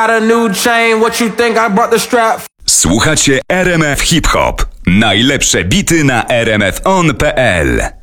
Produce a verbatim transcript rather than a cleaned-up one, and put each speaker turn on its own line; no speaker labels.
got a new chain, what you think I brought the strap?
Słuchacie R M F Hip Hop. Najlepsze bity na r m f on kropka p l.